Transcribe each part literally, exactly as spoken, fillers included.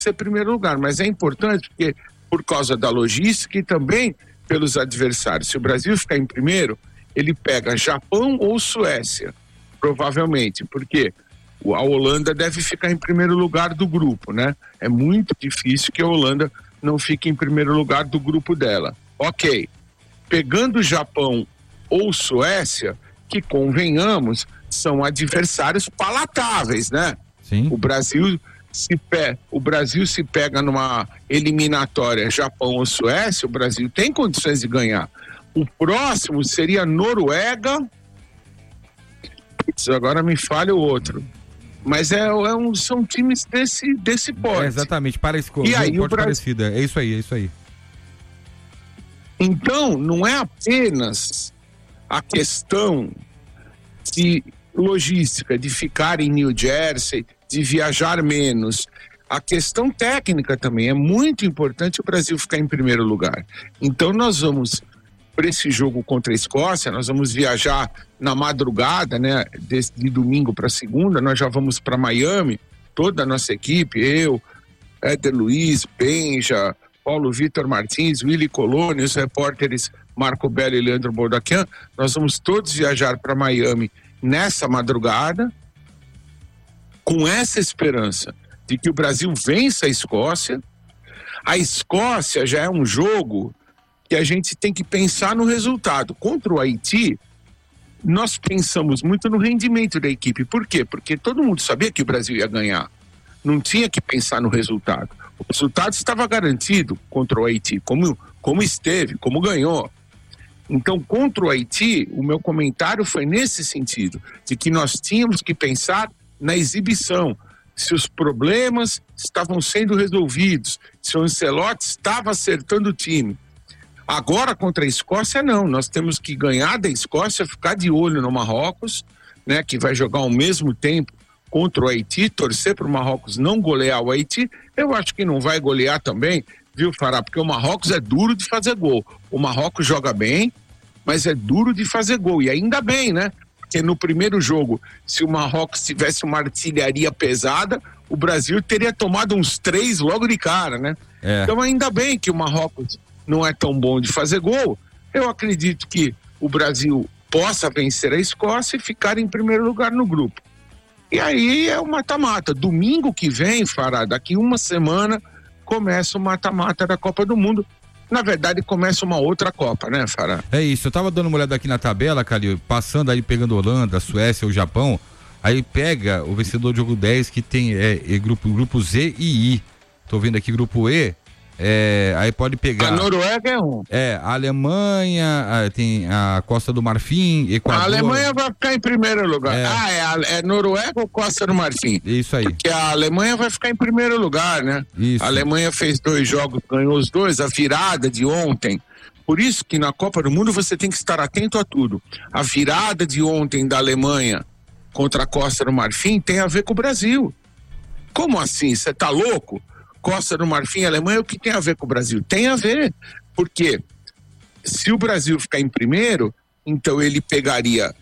ser primeiro lugar, mas é importante porque por causa da logística e também pelos adversários. Se o Brasil ficar em primeiro, ele pega Japão ou Suécia, provavelmente, porque a Holanda deve ficar em primeiro lugar do grupo, né? É muito difícil que a Holanda não fique em primeiro lugar do grupo dela. Ok, pegando Japão ou Suécia, que convenhamos, são adversários palatáveis, né? Sim. O Brasil se pe... o Brasil se pega numa eliminatória Japão ou Suécia, o Brasil tem condições de ganhar. O próximo seria Noruega. Putz, agora me falha o outro. Mas é, é um, são times desse, desse porte. É exatamente, para escolher. E aí, o Brasil... parecida. É isso aí, é isso aí. Então, não é apenas a questão de logística, de ficar em New Jersey, de viajar menos. A questão técnica também. É muito importante o Brasil ficar em primeiro lugar. Então, nós vamos, para esse jogo contra a Escócia, nós vamos viajar na madrugada, né, de, de domingo para segunda, nós já vamos para Miami, toda a nossa equipe, eu, Éder Luiz, Benja, Paulo Vitor Martins, Willy Coloni, os repórteres Marco Bello e Leandro Boldaquian, nós vamos todos viajar para Miami nessa madrugada, com essa esperança de que o Brasil vença a Escócia. A Escócia já é um jogo que a gente tem que pensar no resultado. Contra o Haiti, nós pensamos muito no rendimento da equipe. Por quê? Porque todo mundo sabia que o Brasil ia ganhar. Não tinha que pensar no resultado. O resultado estava garantido contra o Haiti, como, como esteve, como ganhou. Então, contra o Haiti, o meu comentário foi nesse sentido, de que nós tínhamos que pensar na exibição, se os problemas estavam sendo resolvidos, se o Ancelotti estava acertando o time. Agora, contra a Escócia, não. Nós temos que ganhar da Escócia, ficar de olho no Marrocos, né, que vai jogar ao mesmo tempo contra o Haiti, torcer para o Marrocos não golear o Haiti. Eu acho que não vai golear também, viu, Fará? Porque o Marrocos é duro de fazer gol. O Marrocos joga bem, mas é duro de fazer gol. E ainda bem, né? Porque no primeiro jogo, se o Marrocos tivesse uma artilharia pesada, o Brasil teria tomado uns três logo de cara, né? É. Então ainda bem que o Marrocos não é tão bom de fazer gol. Eu acredito que o Brasil possa vencer a Escócia e ficar em primeiro lugar no grupo. E aí é o mata-mata. Domingo que vem, Fará, daqui uma semana, começa o mata-mata da Copa do Mundo. Na verdade, começa uma outra Copa, né, Fará? É isso, eu tava dando uma olhada aqui na tabela, Calil, passando aí, pegando Holanda, Suécia, o Japão, aí pega o vencedor do jogo dez, que tem é, é, grupo, grupo Z e I. Tô vendo aqui grupo E, é, aí pode pegar... A Noruega é um. É, a Alemanha, a, tem a Costa do Marfim, Equador... A Alemanha vai ficar em primeiro lugar. É. Ah, é, a, é Noruega ou Costa do Marfim? Isso aí. Porque a Alemanha vai ficar em primeiro lugar, né? Isso. A Alemanha fez dois jogos, ganhou os dois, a virada de ontem. Por isso que na Copa do Mundo você tem que estar atento a tudo. A virada de ontem da Alemanha contra a Costa do Marfim tem a ver com o Brasil. Como assim? Você tá louco? Costa do Marfim e Alemanha, o que tem a ver com o Brasil? Tem a ver, porque se o Brasil ficar em primeiro, então ele pegaria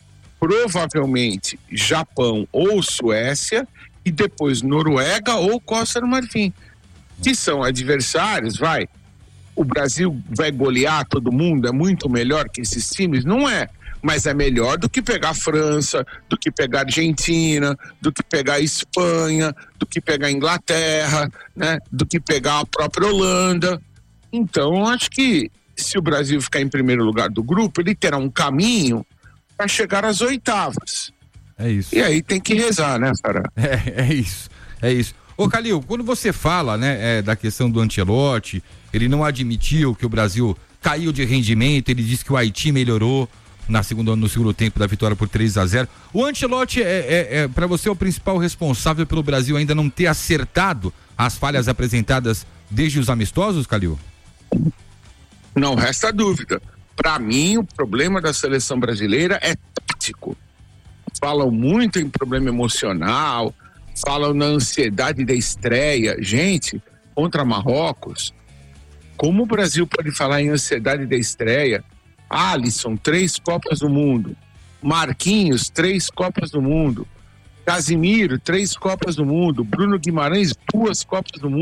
provavelmente Japão ou Suécia e depois Noruega ou Costa do Marfim, que são adversários, vai, o Brasil vai golear todo mundo, é muito melhor que esses times? Não é. Mas é melhor do que pegar a França, do que pegar a Argentina, do que pegar a Espanha, do que pegar a Inglaterra, né? Do que pegar a própria Holanda. Então, eu acho que se o Brasil ficar em primeiro lugar do grupo, ele terá um caminho para chegar às oitavas. É isso. E aí tem que rezar, né, Fará? É, é isso, é isso. Ô, Calil, quando você fala, né, é, da questão do Ancelotti, ele não admitiu que o Brasil caiu de rendimento, ele disse que o Haiti melhorou na segunda, no segundo tempo da vitória por três a zero. O Ancelotti é, é, é para você o principal responsável pelo Brasil ainda não ter acertado as falhas apresentadas desde os amistosos, Calil? Não resta dúvida. Para mim, o problema da seleção brasileira é tático. Falam muito em problema emocional, falam na ansiedade da estreia. Gente, contra Marrocos, como o Brasil pode falar em ansiedade da estreia? Alisson, três Copas do Mundo. Marquinhos, três Copas do Mundo. Casimiro, três Copas do Mundo. Bruno Guimarães, duas Copas do Mundo.